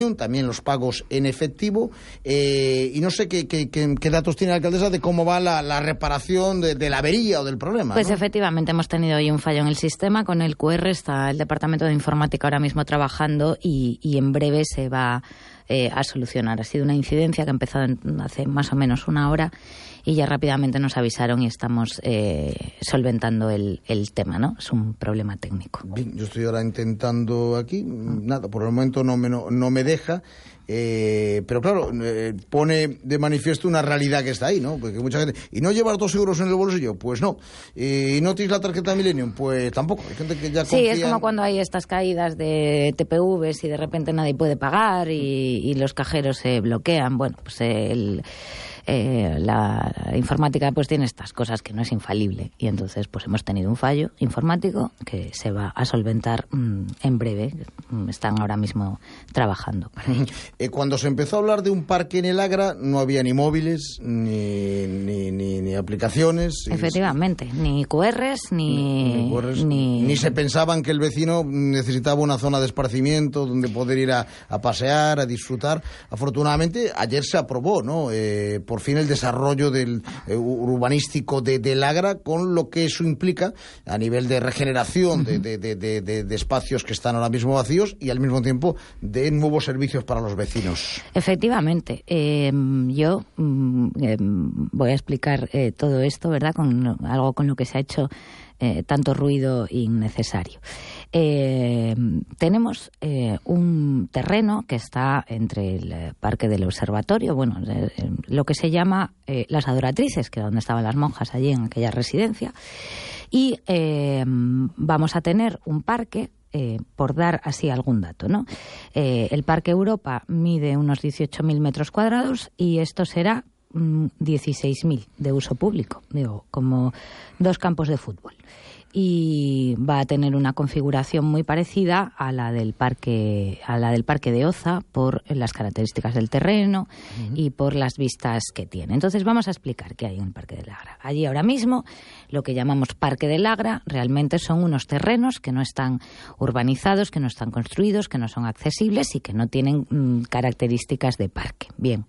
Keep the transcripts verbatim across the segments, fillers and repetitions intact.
también los pagos en efectivo, eh, y no sé qué, qué, qué, qué datos tiene la alcaldesa de cómo va la, la reparación de, de la avería o del problema. Pues ¿no? Efectivamente hemos tenido hoy un fallo en el sistema. Con el Q R está el Departamento de Informática ahora mismo trabajando y, y en breve se va eh, a solucionar. Ha sido una incidencia que ha empezado en, hace más o menos una hora y ya rápidamente nos avisaron y estamos eh, solventando el, el tema, ¿no? Es un problema técnico. Bien, yo estoy ahora intentando aquí, nada, por el momento no me, no, no me deja, eh, pero claro, eh, pone de manifiesto una realidad que está ahí, ¿no? Porque mucha gente, ¿y no llevar dos euros en el bolsillo? Pues no. ¿Y no tienes la tarjeta Millennium? Pues tampoco. Hay gente que ya Sí, confía es como en... cuando hay estas caídas de T P Vs y de repente nadie puede pagar y, y los cajeros se bloquean. Bueno, pues el... Eh, la, la informática pues tiene estas cosas que no es infalible y entonces pues hemos tenido un fallo informático que se va a solventar mmm, en breve. Están ahora mismo trabajando para ello. Eh, cuando se empezó a hablar de un parque en el Agra no había ni móviles ni, ni, ni, ni aplicaciones. Efectivamente, y... ni Q Rs ni ni, Q Rs, ni... ni se pensaban que el vecino necesitaba una zona de esparcimiento donde poder ir a, a pasear, a disfrutar. Afortunadamente ayer se aprobó, ¿no? Eh, por fin el desarrollo del eh, urbanístico de, del Agra, con lo que eso implica a nivel de regeneración uh-huh. de, de, de, de, de espacios que están ahora mismo vacíos y al mismo tiempo de nuevos servicios para los vecinos. Efectivamente. Eh, yo eh, voy a explicar eh, todo esto, ¿verdad? Con algo con lo que se ha hecho Eh, tanto ruido innecesario. Eh, tenemos eh, un terreno que está entre el Parque del Observatorio, bueno, eh, lo que se llama eh, Las Adoratrices, que es donde estaban las monjas allí en aquella residencia, y eh, vamos a tener un parque. Eh, por dar así algún dato, ¿no? Eh, el Parque Europa mide unos dieciocho mil metros cuadrados y esto será dieciséis mil de uso público, digo, como dos campos de fútbol. Y va a tener una configuración muy parecida a la del parque a la del parque de Oza por las características del terreno uh-huh. y por las vistas que tiene. Entonces vamos a explicar qué hay en el Parque del Agra. Allí ahora mismo lo que llamamos Parque del Agra realmente son unos terrenos que no están urbanizados, que no están construidos, que no son accesibles y que no tienen mmm, características de parque. Bien.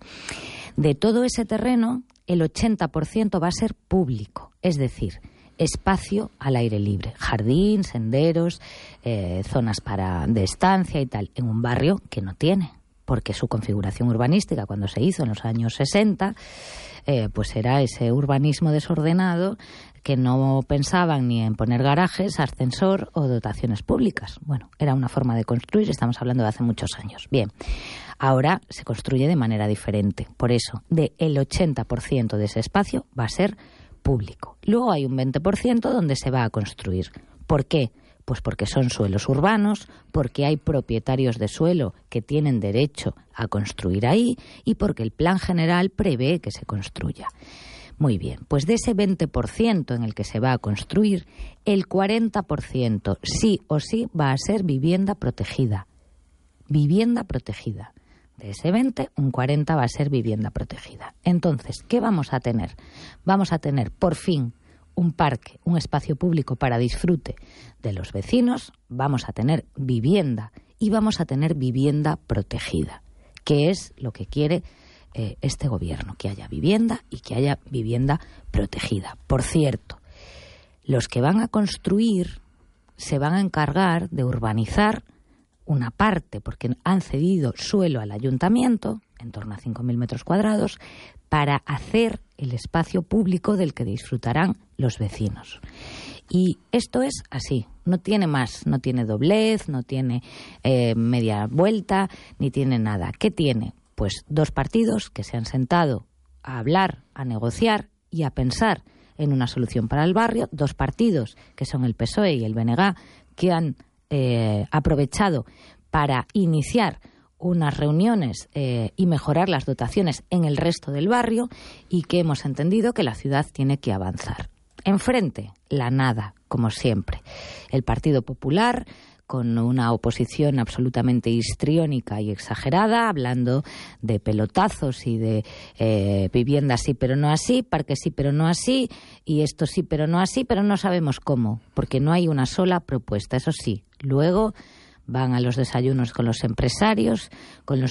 De todo ese terreno, el ochenta por ciento va a ser público, es decir, espacio al aire libre, jardín, senderos, eh, zonas para de estancia y tal, en un barrio que no tiene, porque su configuración urbanística cuando se hizo en los años sesenta, eh, pues era ese urbanismo desordenado que no pensaban ni en poner garajes, ascensor o dotaciones públicas. Bueno, era una forma de construir, estamos hablando de hace muchos años. Bien, ahora se construye de manera diferente. Por eso, de el ochenta por ciento de ese espacio va a ser público. Luego hay un veinte por ciento donde se va a construir. ¿Por qué? Pues porque son suelos urbanos, porque hay propietarios de suelo que tienen derecho a construir ahí y porque el plan general prevé que se construya. Muy bien, pues de ese veinte por ciento en el que se va a construir, el cuarenta por ciento sí o sí va a ser vivienda protegida. Vivienda protegida. De ese veinte, un cuarenta va a ser vivienda protegida. Entonces, ¿qué vamos a tener? Vamos a tener, por fin, un parque, un espacio público para disfrute de los vecinos, vamos a tener vivienda y vamos a tener vivienda protegida, que es lo que quiere eh, este gobierno, que haya vivienda y que haya vivienda protegida. Por cierto, los que van a construir se van a encargar de urbanizar una parte, porque han cedido suelo al ayuntamiento, en torno a cinco mil metros cuadrados, para hacer el espacio público del que disfrutarán los vecinos. Y esto es así, no tiene más, no tiene doblez, no tiene eh, media vuelta, ni tiene nada. ¿Qué tiene? Pues dos partidos que se han sentado a hablar, a negociar y a pensar en una solución para el barrio, dos partidos que son el P S O E y el B N G, que han Eh, aprovechado para iniciar unas reuniones eh, y mejorar las dotaciones en el resto del barrio y que hemos entendido que la ciudad tiene que avanzar. Enfrente, la nada, como siempre. El Partido Popular, con una oposición absolutamente histriónica y exagerada, hablando de pelotazos y de eh, vivienda sí pero no así, parque sí pero no así, y esto sí pero no así, pero no sabemos cómo, porque no hay una sola propuesta. Eso sí, luego van a los desayunos con los empresarios, con los